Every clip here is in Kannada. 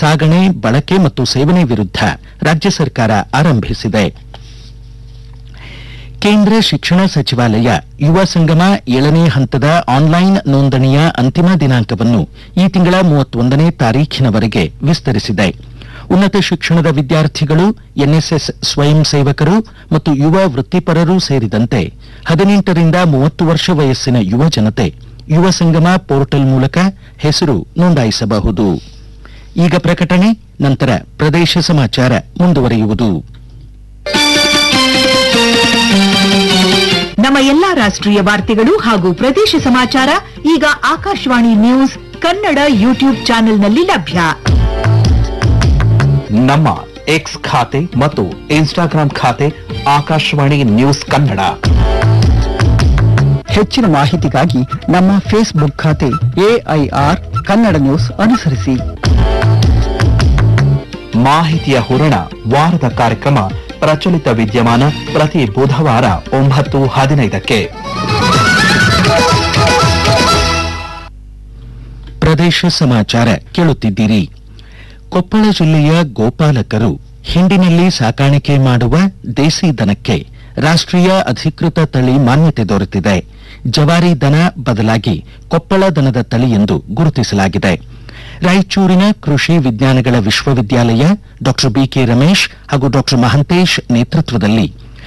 ಸಾಗಣೆ, ಬಳಕೆ ಮತ್ತು ಸೇವನೆ ವಿರುದ್ಧ ರಾಜ್ಯ ಸರ್ಕಾರ ಆರಂಭಿಸಿದೆ. ಕೇಂದ್ರ ಶಿಕ್ಷಣ ಸಚಿವಾಲಯ ಯುವ ಸಂಗಮ 7ನೇ ಹಂತದ ಆನ್ಲೈನ್ ನೋಂದಣಿಯ ಅಂತಿಮ ದಿನಾಂಕವನ್ನು ಈ ತಿಂಗಳ 31ನೇ ತಾರೀಖಿನವರೆಗೆ ವಿಸ್ತರಿಸಿದೆ. ಉನ್ನತ ಶಿಕ್ಷಣದ ವಿದ್ಯಾರ್ಥಿಗಳು, ಎನ್ಎಸ್ಎಸ್ ಸ್ವಯಂ ಸೇವಕರು ಮತ್ತು ಯುವ ವೃತ್ತಿಪರರು ಸೇರಿದಂತೆ 18ರಿಂದ 30 ವರ್ಷ ವಯಸ್ಸಿನ ಯುವ ಜನತೆ ಯುವ ಸಂಗಮ ಪೋರ್ಟಲ್ ಮೂಲಕ ಹೆಸರು ನೋಂದಾಯಿಸಬಹುದು. ಈಗ ಪ್ರಕಟಣೆ, ನಂತರ ಪ್ರದೇಶ ಸಮಾಚಾರ ಮುಂದುವರಿಯುವುದು. ನಮ್ಮ ಎಲ್ಲಾ ರಾಷ್ಟ್ರೀಯ ವಾರ್ತೆಗಳು ಹಾಗೂ ಪ್ರದೇಶ ಸಮಾಚಾರ ಈಗ ಆಕಾಶವಾಣಿ ನ್ಯೂಸ್ ಕನ್ನಡ ಯೂಟ್ಯೂಬ್ ಚಾನೆಲ್ನಲ್ಲಿ ಲಭ್ಯ. ನಮ್ಮ ಎಕ್ಸ್ ಖಾತೆ ಮತ್ತು ಇನ್ಸ್ಟಾಗ್ರಾಂ ಖಾತೆ ಆಕಾಶವಾಣಿ ನ್ಯೂಸ್ ಕನ್ನಡ. ಹೆಚ್ಚಿನ ಮಾಹಿತಿಗಾಗಿ ನಮ್ಮ ಫೇಸ್ಬುಕ್ ಖಾತೆ AIR ಕನ್ನಡ ನ್ಯೂಸ್ ಅನುಸರಿಸಿ. ಮಾಹಿತಿಯ ಹೂರಣ ವಾರದ ಕಾರ್ಯಕ್ರಮ ಪ್ರಚಲಿತ ವಿದ್ಯಮಾನ ಪ್ರತಿ ಬುಧವಾರ 9:15ಕ್ಕೆ. ಪ್ರದೇಶ ಸಮಾಚಾರ ಕೇಳುತ್ತಿದ್ದೀರಿ. ಕೊಪ್ಪಳ ಜಿಲ್ಲೆಯ ಗೋಪಾಲಕರು ಹಿಂಡಿನಲ್ಲಿ ಸಾಕಾಣಿಕೆ ಮಾಡುವ ದೇಸಿ ದನಕ್ಕೆ ರಾಷ್ಟ್ರೀಯ ಅಧಿಕೃತ ತಳಿ ಮಾನ್ಯತೆ ದೊರೆತಿದೆ. ಜವಾರಿ ದನ ಬದಲಾಗಿ ಕೊಪ್ಪಳ ದನದ ತಳಿ ಎಂದು ಗುರುತಿಸಲಾಗಿದೆ. ರಾಯಚೂರಿನ ಕೃಷಿ ವಿಜ್ಞಾನಗಳ ವಿಶ್ವವಿದ್ಯಾಲಯ ಡಾ ಬಿಕೆ ರಮೇಶ್ ಹಾಗೂ ಡಾ ಮಹಂತೇಶ್ ನೇತೃತ್ವದಲ್ಲಿ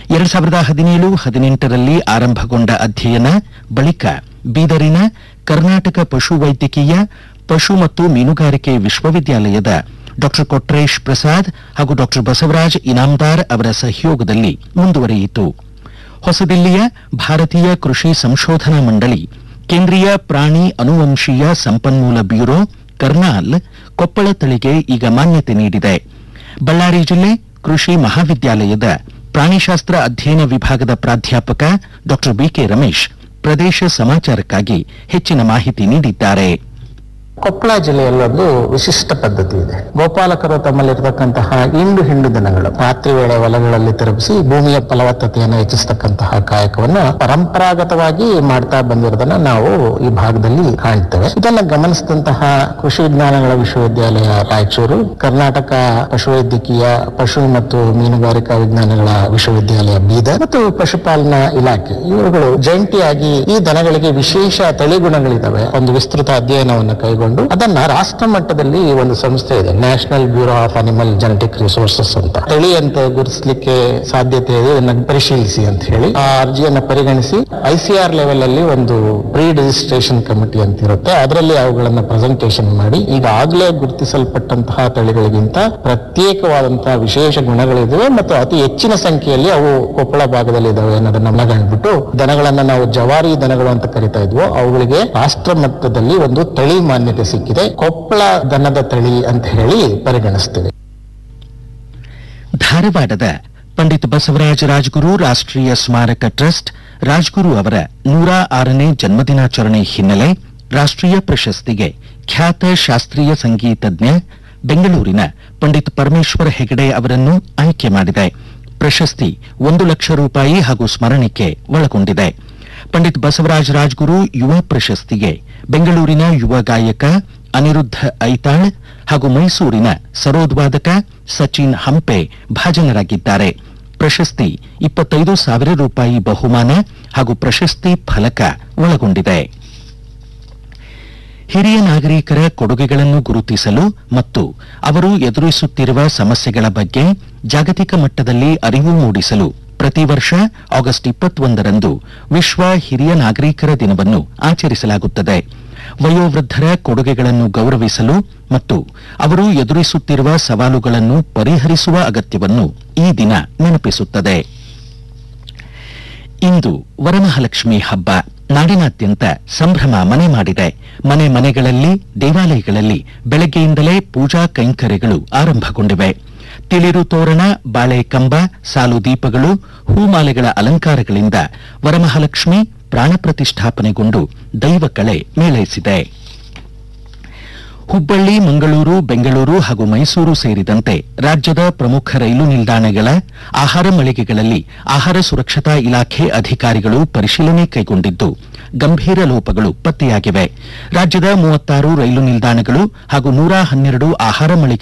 2017-18ರಲ್ಲಿ ಆರಂಭಗೊಂಡ ಅಧ್ಯಯನ ಬಳಿಕ ಬೀದರಿನ ಕರ್ನಾಟಕ ಪಶುವೈದ್ಯಕೀಯ ಪಶು ಮತ್ತು ಮೀನುಗಾರಿಕೆ ವಿಶ್ವವಿದ್ಯಾಲಯದ ಡಾ ಕೊಟ್ರೇಶ್ ಪ್ರಸಾದ್ ಹಾಗೂ ಡಾ ಬಸವರಾಜ್ ಇನಾಮದಾರ್ ಅವರ ಸಹಯೋಗದಲ್ಲಿ ಮುಂದುವರಿಯಿತು. ಹೊಸದಿಲ್ಲಿಯ ಭಾರತೀಯ ಕೃಷಿ ಸಂಶೋಧನಾ ಮಂಡಳಿ, ಕೇಂದ್ರೀಯ ಪ್ರಾಣಿ ಅನುವಂಶೀಯ ಸಂಪನ್ಮೂಲ ಬ್ಯೂರೋ ಕರ್ನಾಲ್ ಕೊಪ್ಪಳ ತಳಿಗೆ ಈಗ ಮಾನ್ಯತೆ ನೀಡಿದೆ. ಬಳ್ಳಾರಿ ಜಿಲ್ಲೆ ಕೃಷಿ ಮಹಾವಿದ್ಯಾಲಯದ ಪ್ರಾಣಿಶಾಸ್ತ್ರ ಅಧ್ಯಯನ ವಿಭಾಗದ ಪ್ರಾಧ್ಯಾಪಕ ಡಾ ಬಿಕೆ ರಮೇಶ್ ಪ್ರದೇಶ ಸಮಾಚಾರಕ್ಕಾಗಿ ಹೆಚ್ಚಿನ ಮಾಹಿತಿ ನೀಡಿದ್ದಾರೆ. ಕೊಪ್ಪಳ ಜಿಲ್ಲೆಯಲ್ಲೊಂದು ವಿಶಿಷ್ಟ ಪದ್ಧತಿ ಇದೆ. ಗೋಪಾಲಕರು ತಮ್ಮಲ್ಲಿರತಕ್ಕಂತಹ ಹಿಂಡು ದನಗಳು ರಾತ್ರಿ ವೇಳೆ ಹೊಲಗಳಲ್ಲಿ ತಿರುಗಿಸಿ ಭೂಮಿಯ ಫಲವತ್ತತೆಯನ್ನು ಹೆಚ್ಚಿಸತಕ್ಕಂತಹ ಕಾಯಕವನ್ನ ಪರಂಪರಾಗತವಾಗಿ ಮಾಡ್ತಾ ಬಂದಿರೋದನ್ನ ನಾವು ಈ ಭಾಗದಲ್ಲಿ ಕಾಣ್ತೇವೆ. ಇದನ್ನ ಗಮನಿಸಿದಂತಹ ಕೃಷಿ ವಿಜ್ಞಾನಗಳ ವಿಶ್ವವಿದ್ಯಾಲಯ ರಾಯಚೂರು, ಕರ್ನಾಟಕ ಪಶುವೈದ್ಯಕೀಯ ಪಶು ಮತ್ತು ಮೀನುಗಾರಿಕಾ ವಿಜ್ಞಾನಗಳ ವಿಶ್ವವಿದ್ಯಾಲಯ ಬೀದರ್ ಮತ್ತು ಪಶುಪಾಲನಾ ಇಲಾಖೆ ಇವುಗಳು ಜಂಟಿಯಾಗಿ ಈ ದನಗಳಿಗೆ ವಿಶೇಷ ತಳಿ ಗುಣಗಳಿದ್ದಾವೆ ಒಂದು ವಿಸ್ತೃತ ಅಧ್ಯಯನವನ್ನು ಕೈಗೊಂಡು ಅದನ್ನ ರಾಷ್ಟ್ರ ಮಟ್ಟದಲ್ಲಿ ಒಂದು ಸಂಸ್ಥೆ ಇದೆ, national bureau of animal genetic resources ಅಂತ. ತಳಿ ಅಂತ ಗುರುತಿಸಲಿಕ್ಕೆ ಸಾಧ್ಯತೆ ಇದೆ, ಇದನ್ನ ಪರಿಶೀಲಿಸಿ ಅಂತ ಹೇಳಿ ಆ ಅರ್ಜಿಯನ್ನ ಪರಿಗಣಿಸಿ ICR ಲೆವೆಲ್ ಅಲ್ಲಿ ಒಂದು ಪ್ರೀ ರಿಜಿಸ್ಟ್ರೇಷನ್ ಕಮಿಟಿ ಅಂತ ಇರುತ್ತೆ, ಅದರಲ್ಲಿ ಅವುಗಳನ್ನ ಪ್ರೆಸೆಂಟೇಷನ್ ಮಾಡಿ ಈಗಾಗಲೇ ಗುರುತಿಸಲ್ಪಟ್ಟಂತಹ ತಳಿಗಳಿಗಿಂತ ಪ್ರತ್ಯೇಕವಾದಂತಹ ವಿಶೇಷ ಗುಣಗಳಿವೆ ಮತ್ತು ಅತಿ ಹೆಚ್ಚಿನ ಸಂಖ್ಯೆಯಲ್ಲಿ ಅವು ಕೊಪ್ಪಳ ಭಾಗದಲ್ಲಿ ಇದಾವೆ ಅನ್ನೋದನ್ನ ಮನಗಂಡ್ಬಿಟ್ಟು ದನಗಳನ್ನ ನಾವು ಜವಾರಿ ದನಗಳು ಅಂತ ಕರಿತಾ ಇದ್ವು, ಅವುಗಳಿಗೆ ರಾಷ್ಟ್ರ ಮಟ್ಟದಲ್ಲಿ ಒಂದು ತಳಿ ಮಾನ್ಯತೆ ಸಿಕ್ಕಿದೆ. ಕೊಪ್ಪಳ ದನದ ತಳಿ ಅಂತ ಹೇಳಿ ಪರಿಗಣಿಸ್ತೇವೆ. ಧಾರವಾಡದ ಪಂಡಿತ್ ಬಸವರಾಜ ರಾಜಗುರು ರಾಷ್ಟ್ರೀಯ ಸ್ಮಾರಕ ಟ್ರಸ್ಟ್ ರಾಜಗುರು ಅವರ 106ನೇ ಜನ್ಮದಿನಾಚರಣೆ ಹಿನ್ನೆಲೆ ರಾಷ್ಟ್ರೀಯ ಪ್ರಶಸ್ತಿಗೆ ಖ್ಯಾತ ಶಾಸ್ತ್ರೀಯ ಸಂಗೀತಜ್ಞ ಬೆಂಗಳೂರಿನ ಪಂಡಿತ್ ಪರಮೇಶ್ವರ ಹೆಗಡೆ ಅವರನ್ನು ಆಯ್ಕೆ ಮಾಡಿದೆ. ಪ್ರಶಸ್ತಿ 1 ಲಕ್ಷ ರೂಪಾಯಿ ಹಾಗೂ ಸ್ಮರಣಿಕೆ ಒಳಗೊಂಡಿದೆ. ಪಂಡಿತ್ ಬಸವರಾಜ ರಾಜಗುರು ಯುವ ಪ್ರಶಸ್ತಿಗೆ ಬೆಂಗಳೂರಿನ ಯುವ ಗಾಯಕ ಅನಿರುದ್ಧ ಐತಾಳ್ ಹಾಗೂ ಮೈಸೂರಿನ ಸರೋದ್ವಾದಕ ಸಚಿನ್ ಹಂಪೆ ಭಾಜನರಾಗಿದ್ದಾರೆ. ಪ್ರಶಸ್ತಿ 25,000 ರೂಪಾಯಿ ಬಹುಮಾನ ಹಾಗೂ ಪ್ರಶಸ್ತಿ ಫಲಕ ಒಳಗೊಂಡಿದೆ. ಹಿರಿಯ ನಾಗರಿಕರ ಕೊಡುಗೆಗಳನ್ನು ಗುರುತಿಸಲು ಮತ್ತು ಅವರು ಎದುರಿಸುತ್ತಿರುವ ಸಮಸ್ಯೆಗಳ ಬಗ್ಗೆ ಜಾಗತಿಕ ಮಟ್ಟದಲ್ಲಿ ಅರಿವು ಮೂಡಿಸಲು ಪ್ರತಿ ವರ್ಷ ಆಗಸ್ಟ್ 21ರಂದು ವಿಶ್ವ ಹಿರಿಯ ನಾಗರಿಕರ ದಿನವನ್ನು ಆಚರಿಸಲಾಗುತ್ತದೆ. ವಯೋವೃದ್ಧರ ಕೊಡುಗೆಗಳನ್ನು ಗೌರವಿಸಲು ಮತ್ತು ಅವರು ಎದುರಿಸುತ್ತಿರುವ ಸವಾಲುಗಳನ್ನು ಪರಿಹರಿಸುವ ಅಗತ್ಯವನ್ನು ಈ ದಿನ ನೆನಪಿಸುತ್ತದೆ. ಇಂದು ವರಮಹಾಲಕ್ಷ್ಮಿ ಹಬ್ಬ ನಾಡಿನಾದ್ಯಂತ ಸಂಭ್ರಮ ಮನೆ ಮಾಡಿದೆ. ಮನೆಗಳಲ್ಲಿ ದೇವಾಲಯಗಳಲ್ಲಿ ಬೆಳಗ್ಗೆಯಿಂದಲೇ ಪೂಜಾ ಕೈಂಕರ್ಯಗಳು ಆರಂಭಗೊಂಡಿವೆ. ತಿಳಿರು ತೋರಣ, ಬಾಳೆ ಕಂಬ, ಸಾಲು ದೀಪಗಳು, ಹೂಮಾಲೆಗಳ ಅಲಂಕಾರಗಳಿಂದ ವರಮಹಾಲಕ್ಷ್ಮಿ ಪ್ರಾಣ ಪ್ರತಿಷ್ಠಾಪನೆಗೊಂಡು ದೈವಕಳೆ ಮೇಳೈಸಿದೆ. ಹುಬ್ಬಳ್ಳಿ, ಮಂಗಳೂರು, ಬೆಂಗಳೂರು ಹಾಗೂ ಮೈಸೂರು ಸೇರಿದಂತೆ ರಾಜ್ಯದ ಪ್ರಮುಖ ರೈಲು ನಿಲ್ದಾಣಗಳ ಆಹಾರ ಮಳಿಗೆಗಳಲ್ಲಿ ಆಹಾರ ಸುರಕ್ಷತಾ ಇಲಾಖೆ ಅಧಿಕಾರಿಗಳು ಪರಿಶೀಲನೆ ಕೈಗೊಂಡಿದ್ದು ಗಂಭೀರ ಲೋಪಗಳು ಪತ್ತೆಯಾಗಿವೆ. ರಾಜ್ಯದ 36 ರೈಲು ನಿಲ್ದಾಣಗಳು ಹಾಗೂ 112 ಆಹಾರ ಮಳಿಗೆ